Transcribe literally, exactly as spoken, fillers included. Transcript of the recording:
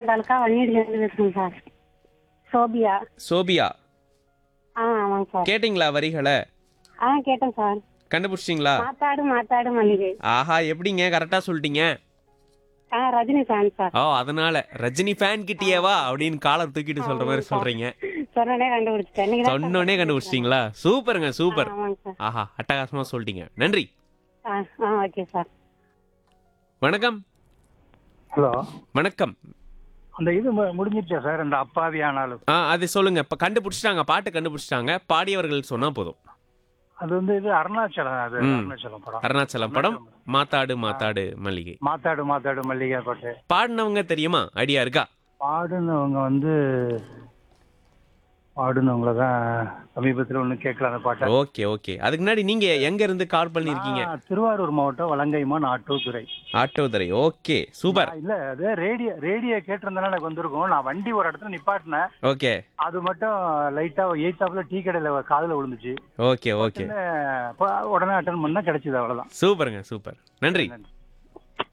தாலுக்கா வன்னியடியிலேருந்து பேசுகிறேன் sir. Sophia. Sophia, ஆ ஆமாங்க sir. கேட்டிங்களா வரிகளை? ஆ கேட்டேன் சார். கண்டுபிடிச்சிட்டிங்களா? மாத்தாடு மாத்தாடு மல்லிகை. ஆஹா, எப்படிங்க கரெக்டாக சொல்லிட்டீங்க? ஆ ரஜினி ஃபேன் சார். ஓ, அதனால ரஜினி ஃபேன் கிட்டியேவா அப்படின்னு காலர் தூக்கிட்டு சொல்ற மாதிரி சொல்றீங்க. சொன்னோடனே கண்டுபிடிச்சிட்டேன். நீங்க தான் சொன்னோடனே கண்டுபிடிச்சிட்டீங்களா? சூப்பருங்க, சூப்பர். ஆமாங்க சார். ஆஹா, அட்டகாசமா சொல்லிட்டீங்க. நன்றி. ஆ ஆ ஓகே சார். வணக்கம். ஹலோ, வணக்கம். அந்த இது மு- முடிஞ்சிருச்சா சார்? இந்த அப்பாவி ஆனாலும் ஆ அது சொல்லுங்க. இப்ப கண்டுபிடிச்சிட்டாங்க, பாட்டு கண்டுபிடிச்சிட்டாங்க. பாடியவர்கள் சொன்னா போதும். அது வந்து இது அருணாச்சலம். அது ம். அருணாச்சலம் படம். அருணாச்சலம் படம் மாத்தாடு மாத்தாடு மல்லிகை. மாத்தாடு மாத்தாடு மல்லிகை பாட்டு. பாடினவங்க தெரியுமா? ஐடியா இருக்கா? பாடுனவங்க வந்து பாடுனவங்கள தான் சமீபத்தில் ஒன்று கேட்கல அந்த பாட்டை. Okay okay. அதுக்கு முன்னாடி நீங்க எங்க இருந்து கால் பண்ணிருக்கீங்க? நான் திருவாரூர் மாவட்டம் வலங்கைமான் ஆட்டோதுறை. ஆட்டோதுரை. Okay, super. நான் இல்ல அது ரேடியோ ரேடியோ கேட்டிருந்தனால எனக்கு வந்திருக்கும். நான் வண்டி ஒரு இடத்துல நிப்பாட்டினேன். ஓகே அது மட்டும் லைட்டா எயித்தாப்புல டீ கடையில காதுல விழுந்துச்சு. Okay okay. உடனே உடனே அட்டன் பண்ணா கிடைச்சது, அவ்வளவுதான். சூப்பருங்க, சூப்பர். நன்றி. நன்றி.